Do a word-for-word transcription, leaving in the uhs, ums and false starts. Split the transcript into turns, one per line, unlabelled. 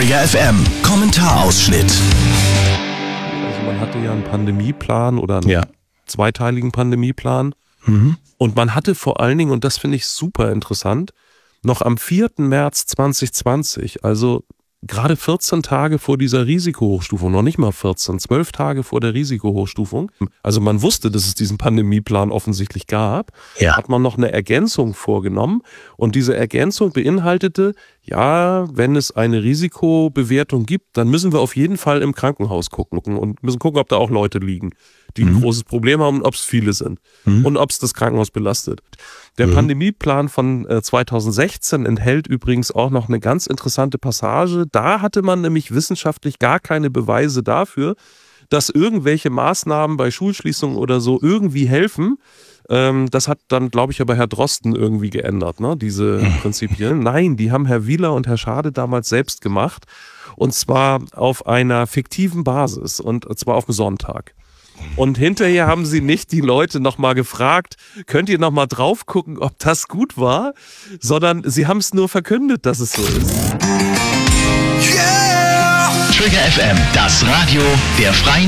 Trigger F M, Kommentarausschnitt.
Also man hatte ja einen Pandemieplan oder einen
Ja.
zweiteiligen Pandemieplan.
Mhm.
Und man hatte vor allen Dingen, und das finde ich super interessant, noch am vierten März zweitausendzwanzig, also gerade vierzehn Tage vor dieser Risikohochstufung, noch nicht mal vierzehn, zwölf Tage vor der Risikohochstufung, also man wusste, dass es diesen Pandemieplan offensichtlich gab,
Ja.
hat man noch eine Ergänzung vorgenommen und diese Ergänzung beinhaltete, ja, wenn es eine Risikobewertung gibt, dann müssen wir auf jeden Fall im Krankenhaus gucken und müssen gucken, ob da auch Leute liegen, die ein
Mhm.
großes Problem haben und ob es viele sind
Mhm.
und ob es das Krankenhaus belastet. Der
Mhm.
Pandemieplan von äh, zweitausendsechzehn enthält übrigens auch noch eine ganz interessante Passage. Da hatte man nämlich wissenschaftlich gar keine Beweise dafür, dass irgendwelche Maßnahmen bei Schulschließungen oder so irgendwie helfen. Ähm, das hat dann, glaube ich, aber Herr Drosten irgendwie geändert, ne? Diese Prinzipien. Nein, die haben Herr Wieler und Herr Schade damals selbst gemacht. Und zwar auf einer fiktiven Basis und zwar auf dem Sonntag. Und hinterher haben sie nicht die Leute nochmal gefragt, könnt ihr nochmal drauf gucken, ob das gut war, sondern sie haben es nur verkündet, dass es so ist.
Trigger F M, das Radio der Freien